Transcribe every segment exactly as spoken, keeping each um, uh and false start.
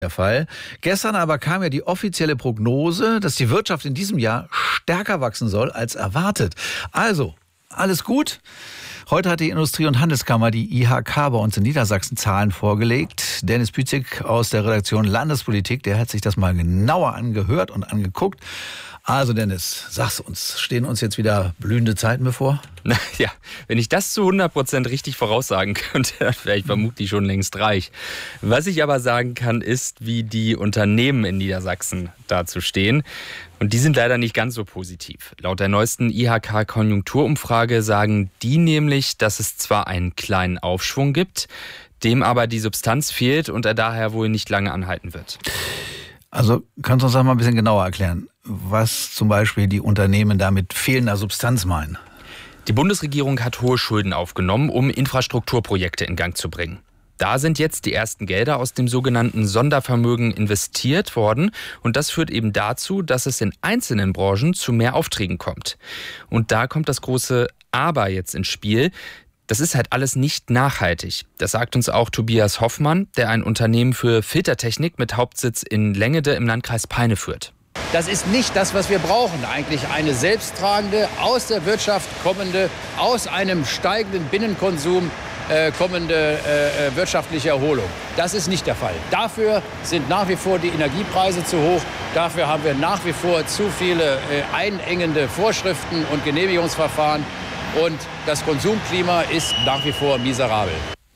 Der Fall. Gestern aber kam ja die offizielle Prognose, dass die Wirtschaft in diesem Jahr stärker wachsen soll als erwartet. Also, alles gut. Heute hat die Industrie- und Handelskammer, die I H K, bei uns in Niedersachsen Zahlen vorgelegt. Dennis Bützig aus der Redaktion Landespolitik, der hat sich das mal genauer angehört und angeguckt. Also Dennis, sag's uns, stehen uns jetzt wieder blühende Zeiten bevor? Na ja, wenn ich das zu hundert Prozent richtig voraussagen könnte, dann wäre ich vermutlich schon längst reich. Was ich aber sagen kann, ist, wie die Unternehmen in Niedersachsen dazu stehen. Und die sind leider nicht ganz so positiv. Laut der neuesten I H K-Konjunkturumfrage sagen die nämlich, dass es zwar einen kleinen Aufschwung gibt, dem aber die Substanz fehlt und er daher wohl nicht lange anhalten wird. Also kannst du uns das mal ein bisschen genauer erklären, was zum Beispiel die Unternehmen da mit fehlender Substanz meinen? Die Bundesregierung hat hohe Schulden aufgenommen, um Infrastrukturprojekte in Gang zu bringen. Da sind jetzt die ersten Gelder aus dem sogenannten Sondervermögen investiert worden. Und das führt eben dazu, dass es in einzelnen Branchen zu mehr Aufträgen kommt. Und da kommt das große Aber jetzt ins Spiel. Das ist halt alles nicht nachhaltig. Das sagt uns auch Tobias Hoffmann, der ein Unternehmen für Filtertechnik mit Hauptsitz in Längede im Landkreis Peine führt. Das ist nicht das, was wir brauchen. Eigentlich eine selbsttragende, aus der Wirtschaft kommende, aus einem steigenden Binnenkonsum äh, kommende äh, wirtschaftliche Erholung. Das ist nicht der Fall. Dafür sind nach wie vor die Energiepreise zu hoch. Dafür haben wir nach wie vor zu viele äh, einengende Vorschriften und Genehmigungsverfahren. Und das Konsumklima ist nach wie vor miserabel.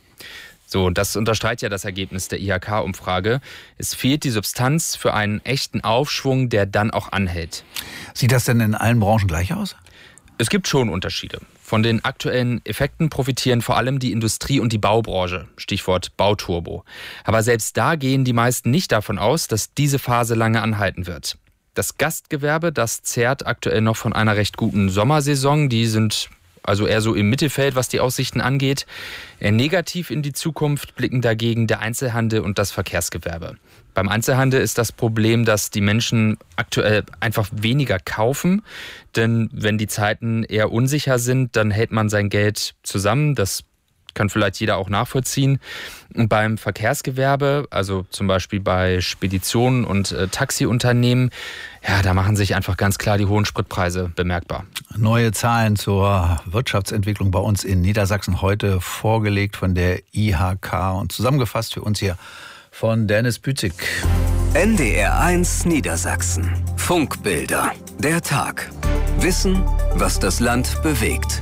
So, das unterstreicht ja das Ergebnis der I H K-Umfrage. Es fehlt die Substanz für einen echten Aufschwung, der dann auch anhält. Sieht das denn in allen Branchen gleich aus? Es gibt schon Unterschiede. Von den aktuellen Effekten profitieren vor allem die Industrie- und die Baubranche. Stichwort Bauturbo. Aber selbst da gehen die meisten nicht davon aus, dass diese Phase lange anhalten wird. Das Gastgewerbe, das zehrt aktuell noch von einer recht guten Sommersaison. Die sind also eher so im Mittelfeld, was die Aussichten angeht. Eher negativ in die Zukunft blicken dagegen der Einzelhandel und das Verkehrsgewerbe. Beim Einzelhandel ist das Problem, dass die Menschen aktuell einfach weniger kaufen. Denn wenn die Zeiten eher unsicher sind, dann hält man sein Geld zusammen. Das kann vielleicht jeder auch nachvollziehen. Und beim Verkehrsgewerbe, also zum Beispiel bei Speditionen und äh, Taxiunternehmen, ja, da machen sich einfach ganz klar die hohen Spritpreise bemerkbar. Neue Zahlen zur Wirtschaftsentwicklung bei uns in Niedersachsen heute vorgelegt von der I H K und zusammengefasst für uns hier von Dennis Bützig. N D R eins Niedersachsen. Funkbilder. Der Tag. Wissen, was das Land bewegt.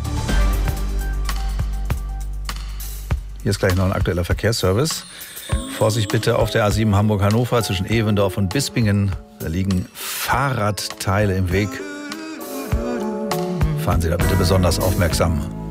Hier ist gleich noch ein aktueller Verkehrsservice. Vorsicht bitte auf der A sieben Hamburg-Hannover zwischen Evendorf und Bispingen. Da liegen Fahrradteile im Weg. Fahren Sie da bitte besonders aufmerksam.